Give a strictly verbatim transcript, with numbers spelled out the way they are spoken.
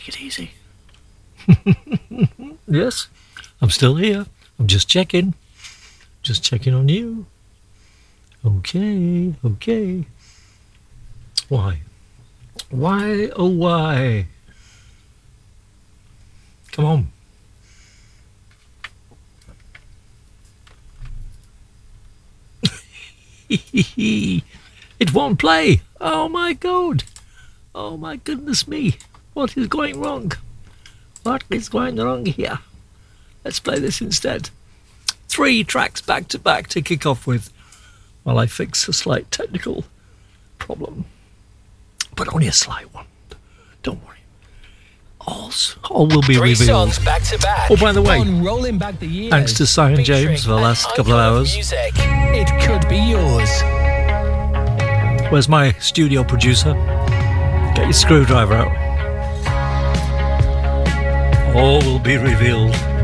Take it easy. Yes, I'm still here. I'm just checking. Just checking on you. Okay, okay. Why? Why, oh why? Come on. It won't play. Oh my God. Oh my goodness me. What is going wrong? What is going wrong here? Let's play this instead. Three tracks back to back to kick off with while I fix a slight technical problem. But only a slight one. Don't worry. All, all will be Three revealed. songs back to back. Oh, by the way, On Rolling Back the Years, thanks to Simon James for the last featuring couple of an icon hours. Music. It could be yours. Where's my studio producer? Get your screwdriver out. All will be revealed.